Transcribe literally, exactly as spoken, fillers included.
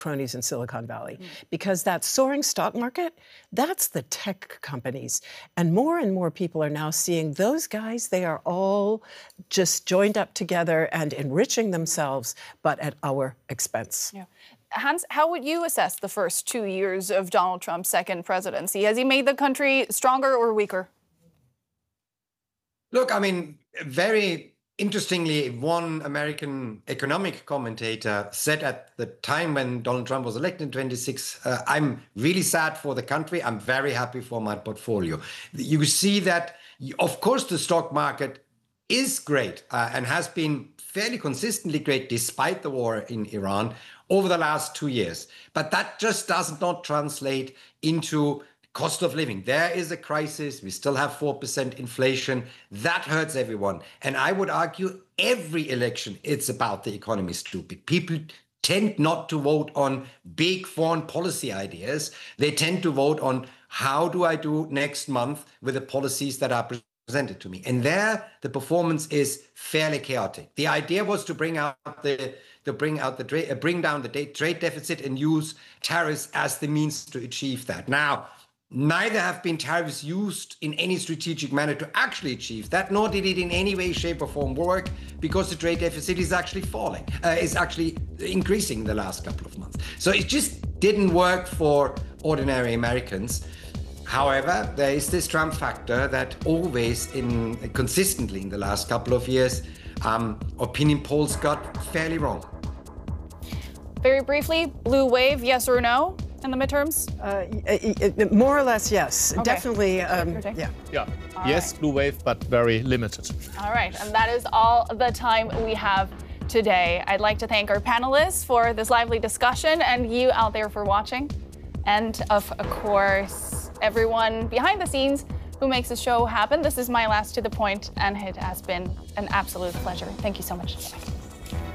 cronies in Silicon Valley, mm. because that soaring stock market, that's the tech companies. And more and more people are now seeing those guys, they are all just joined up together and enriching themselves, but at our expense. Yeah. Hans, how would you assess the first two years of Donald Trump's second presidency? Has he made the country stronger or weaker? Look, I mean, very interestingly, one American economic commentator said at the time when Donald Trump was elected in twenty-six, uh, I'm really sad for the country. I'm very happy for my portfolio. You see that, of course, the stock market is great uh, and has been fairly consistently great despite the war in Iran over the last two years. But that just does not translate into cost of living. There is a crisis. We still have four percent inflation. That hurts everyone. And I would argue every election, it's about the economy, stupid. People tend not to vote on big foreign policy ideas. They tend to vote on how do I do next month with the policies that are presented to me. And there, the performance is fairly chaotic. The idea was to bring out the to bring out the bring down the trade deficit and use tariffs as the means to achieve that. Now, neither have been tariffs used in any strategic manner to actually achieve that, nor did it in any way, shape, or form work, because the trade deficit is actually falling, uh, is actually increasing in the last couple of months. So it just didn't work for ordinary Americans. However, there is this Trump factor that always, in consistently in the last couple of years, um, opinion polls got fairly wrong. Very briefly, blue wave, yes or no? In the midterms? Uh, more or less, yes. Okay. Definitely, um, yeah. Yeah, all yes, right. Blue wave, but very limited. All right, and that is all the time we have today. I'd like to thank our panelists for this lively discussion and you out there for watching. And of course, everyone behind the scenes who makes the show happen. This is my last To The Point, and it has been an absolute pleasure. Thank you so much.